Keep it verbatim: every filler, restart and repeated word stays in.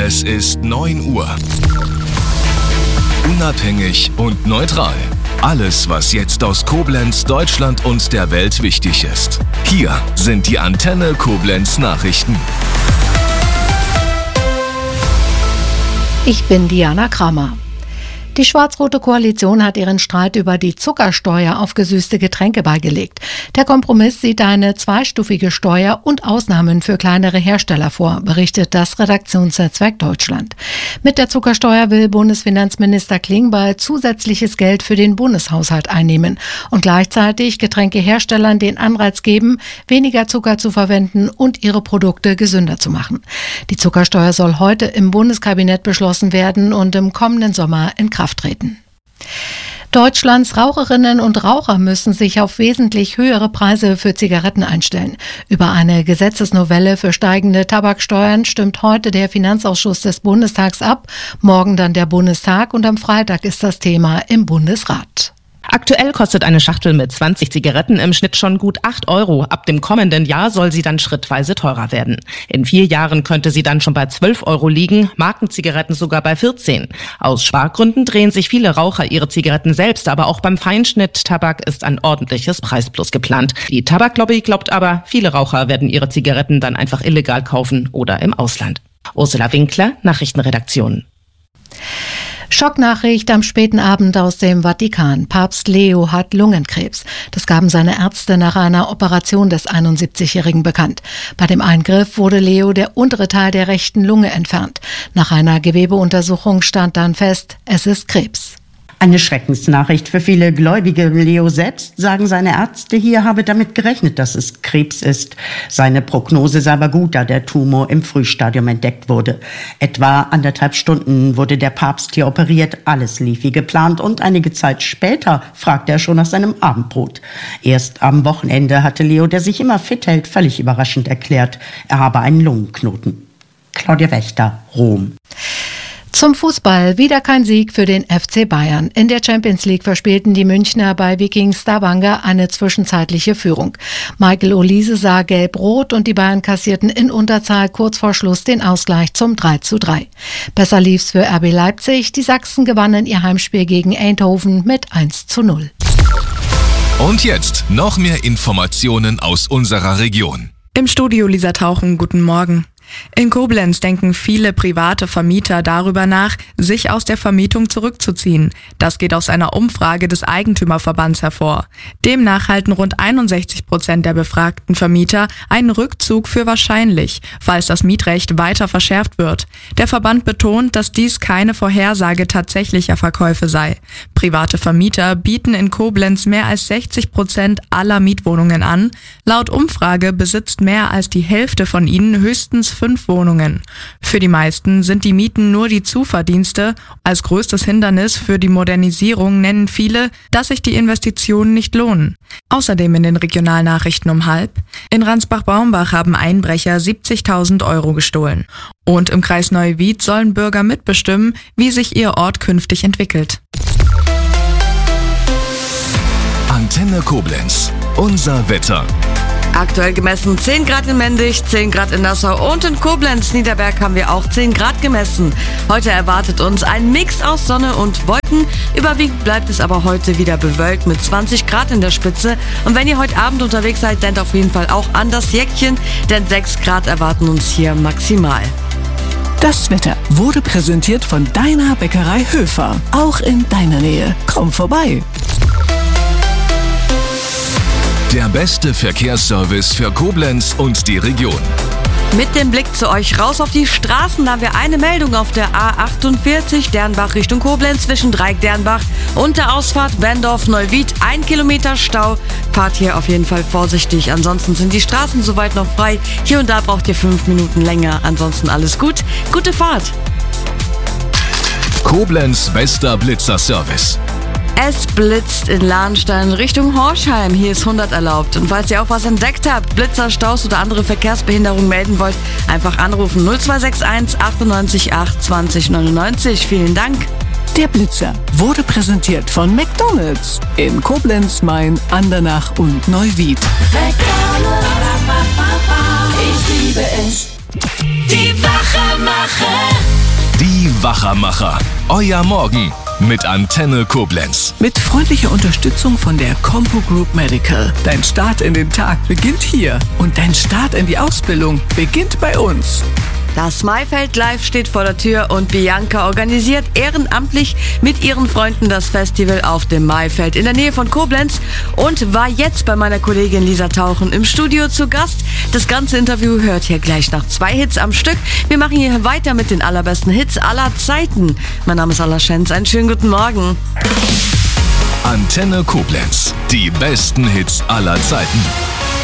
Es ist neun Uhr. Unabhängig und neutral. Alles, was jetzt aus Koblenz, Deutschland und der Welt wichtig ist. Hier sind die Antenne Koblenz Nachrichten. Ich bin Diana Kramer. Die schwarz-rote Koalition hat ihren Streit über die Zuckersteuer auf gesüßte Getränke beigelegt. Der Kompromiss sieht eine zweistufige Steuer und Ausnahmen für kleinere Hersteller vor, berichtet das Redaktionsnetzwerk Deutschland. Mit der Zuckersteuer will Bundesfinanzminister Klingbeil zusätzliches Geld für den Bundeshaushalt einnehmen und gleichzeitig Getränkeherstellern den Anreiz geben, weniger Zucker zu verwenden und ihre Produkte gesünder zu machen. Die Zuckersteuer soll heute im Bundeskabinett beschlossen werden und im kommenden Sommer in Kraft treten. Deutschlands Raucherinnen und Raucher müssen sich auf wesentlich höhere Preise für Zigaretten einstellen. Über eine Gesetzesnovelle für steigende Tabaksteuern stimmt heute der Finanzausschuss des Bundestags ab, morgen dann der Bundestag und am Freitag ist das Thema im Bundesrat. Aktuell kostet eine Schachtel mit zwanzig Zigaretten im Schnitt schon gut acht Euro. Ab dem kommenden Jahr soll sie dann schrittweise teurer werden. In vier Jahren könnte sie dann schon bei zwölf Euro liegen, Markenzigaretten sogar bei vierzehn. Aus Spargründen drehen sich viele Raucher ihre Zigaretten selbst, aber auch beim Feinschnitt-Tabak ist ein ordentliches Preisplus geplant. Die Tabaklobby glaubt aber, viele Raucher werden ihre Zigaretten dann einfach illegal kaufen oder im Ausland. Ursula Winkler, Nachrichtenredaktion. Schocknachricht am späten Abend aus dem Vatikan. Papst Leo hat Lungenkrebs. Das gaben seine Ärzte nach einer Operation des einundsiebzigjährigen bekannt. Bei dem Eingriff wurde Leo der untere Teil der rechten Lunge entfernt. Nach einer Gewebeuntersuchung stand dann fest, es ist Krebs. Eine Schreckensnachricht für viele Gläubige. Leo selbst, sagen seine Ärzte hier, habe damit gerechnet, dass es Krebs ist. Seine Prognose sei aber gut, da der Tumor im Frühstadium entdeckt wurde. Etwa anderthalb Stunden wurde der Papst hier operiert. Alles lief wie geplant und einige Zeit später fragte er schon nach seinem Abendbrot. Erst am Wochenende hatte Leo, der sich immer fit hält, völlig überraschend erklärt, er habe einen Lungenknoten. Claudia Wächter, Rom. Zum Fußball wieder kein Sieg für den F C Bayern. In der Champions League verspielten die Münchner bei Viking Stavanger eine zwischenzeitliche Führung. Michael Olise sah gelb-rot und die Bayern kassierten in Unterzahl kurz vor Schluss den Ausgleich zum drei zu drei. Besser lief's für R B Leipzig. Die Sachsen gewannen ihr Heimspiel gegen Eindhoven mit eins zu null. Und jetzt noch mehr Informationen aus unserer Region. Im Studio Lisa Tauchen, guten Morgen. In Koblenz denken viele private Vermieter darüber nach, sich aus der Vermietung zurückzuziehen. Das geht aus einer Umfrage des Eigentümerverbands hervor. Demnach halten rund einundsechzig Prozent der befragten Vermieter einen Rückzug für wahrscheinlich, falls das Mietrecht weiter verschärft wird. Der Verband betont, dass dies keine Vorhersage tatsächlicher Verkäufe sei. Private Vermieter bieten in Koblenz mehr als sechzig Prozent aller Mietwohnungen an. Laut Umfrage besitzt mehr als die Hälfte von ihnen höchstens fünf Wohnungen. Für die meisten sind die Mieten nur die Zuverdienste. Als größtes Hindernis für die Modernisierung nennen viele, dass sich die Investitionen nicht lohnen. Außerdem in den Regionalnachrichten um halb. In Ransbach-Baumbach haben Einbrecher siebzigtausend Euro gestohlen. Und im Kreis Neuwied sollen Bürger mitbestimmen, wie sich ihr Ort künftig entwickelt. Antenne Koblenz. Unser Wetter. Aktuell gemessen zehn Grad in Mendig, zehn Grad in Nassau und in Koblenz-Niederberg haben wir auch zehn Grad gemessen. Heute erwartet uns ein Mix aus Sonne und Wolken. Überwiegend bleibt es aber heute wieder bewölkt mit zwanzig Grad in der Spitze. Und wenn ihr heute Abend unterwegs seid, denkt auf jeden Fall auch an das Jäckchen, denn sechs Grad erwarten uns hier maximal. Das Wetter wurde präsentiert von deiner Bäckerei Höfer. Auch in deiner Nähe. Komm vorbei. Der beste Verkehrsservice für Koblenz und die Region. Mit dem Blick zu euch raus auf die Straßen, da haben wir eine Meldung auf der A achtundvierzig Dernbach Richtung Koblenz zwischen Dreieck Dernbach und der Ausfahrt Bendorf-Neuwied. Ein Kilometer Stau. Fahrt hier auf jeden Fall vorsichtig. Ansonsten sind die Straßen soweit noch frei. Hier und da braucht ihr fünf Minuten länger. Ansonsten alles gut. Gute Fahrt. Koblenz bester Blitzerservice. Es blitzt in Lahnstein Richtung Horschheim. Hier ist hundert erlaubt. Und falls ihr auch was entdeckt habt, Blitzer, Staus oder andere Verkehrsbehinderungen melden wollt, einfach anrufen null zwei sechs eins achtundneunzig acht zwanzig neunundneunzig. Vielen Dank. Der Blitzer wurde präsentiert von McDonald's in Koblenz, Main, Andernach und Neuwied. McDonald's, ich liebe es. Die Wachemacher. Die Wachermacher. Euer Morgen mit Antenne Koblenz. Mit freundlicher Unterstützung von der Compo Group Medical. Dein Start in den Tag beginnt hier. Und dein Start in die Ausbildung beginnt bei uns. Das Maifeld Live steht vor der Tür und Bianca organisiert ehrenamtlich mit ihren Freunden das Festival auf dem Maifeld in der Nähe von Koblenz und war jetzt bei meiner Kollegin Lisa Tauchen im Studio zu Gast. Das ganze Interview hört ihr gleich nach zwei Hits am Stück. Wir machen hier weiter mit den allerbesten Hits aller Zeiten. Mein Name ist Alla Schenz, einen schönen guten Morgen. Antenne Koblenz, die besten Hits aller Zeiten.